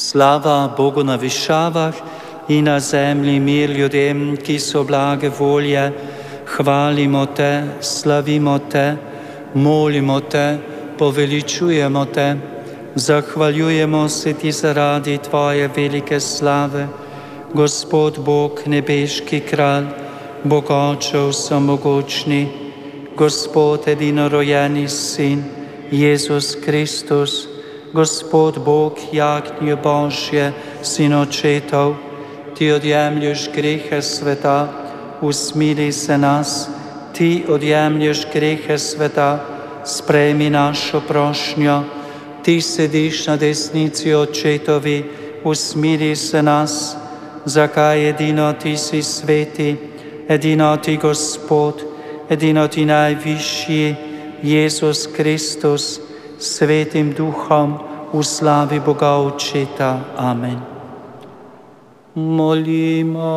Slava Bogu na višavah in na zemlji mir ljudem, ki so blage volje. Hvalimo te, slavimo te, molimo te, poveličujemo te. Zahvaljujemo se ti zaradi tvoje velike slave, Gospod Bog, nebeški kralj, Bog Oče vsemogočni, Gospod edinorođeni Sin, Jezus Kristus, Gospod Bog, jagnje Božje, Sin očetov, ti odjemlješ grehe sveta, usmili se nas, ti odjemlješ grehe sveta, sprejmi našo prošnjo, ti sediš na desnici očetovi, usmili se nas, zakaj edino ti si sveti, edino ti Gospod, edino ti najvišji, Jezus Kristus, Svetim Duhom, v slavi Boga Očeta. Amen. Molimo.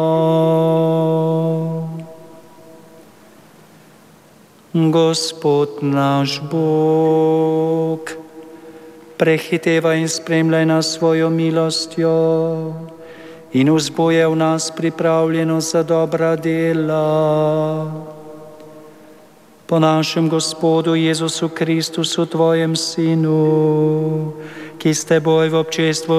Gospod naš Bog, prehitevaj in spremljaj nas svojo milostjo in vzbujaj v nas pripravljenost za dobra dela. Po našem Gospodu Jezusu Kristusu, tvojem Sinu, ki s teboj v občestvu